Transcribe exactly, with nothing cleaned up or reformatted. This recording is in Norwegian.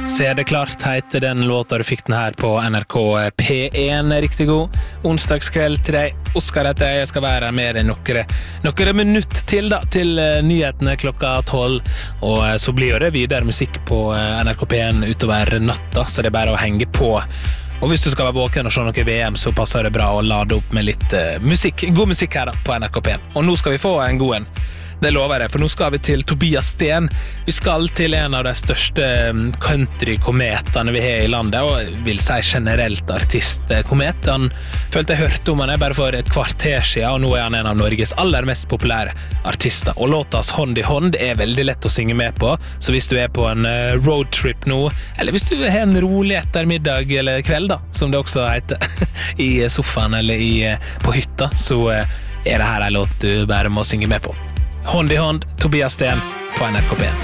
Se det klart heter den låta du fikk den her på N R K P en, riktig god onsdagskveld til deg. Oskar heter jeg, jeg skal være her med deg nokkere, nokkere minutt til da, til nyhetene klokka tolv, og så blir jo det videre musikk på N R K P en utover natta, så det er bare å henge på. Og hvis du skal være våken og se noe V M, så passer det bra å lade opp med litt uh, musikk, god musikk her da, på N R K P en. Og nå skal vi få en god en. Det lover jeg, for nå skal vi til Tobias Sten. Vi skal til en av de største country-kometene vi har i landet, og vil si generelt artistkomet. Han følte jeg hørte om han er bare for et kvarter siden, og nå er han en av Norges aller mest populære artister. Og låtas Hånd i hånd er veldig lett å synge med på, så hvis du er på en roadtrip nå, eller hvis du har en rolig ettermiddag eller kveld da, som det også heter, i sofaen eller i, på hytta, så er det her en låt du bare må synge med på. Hånd i hånd, Tobias Sten på N R K P en.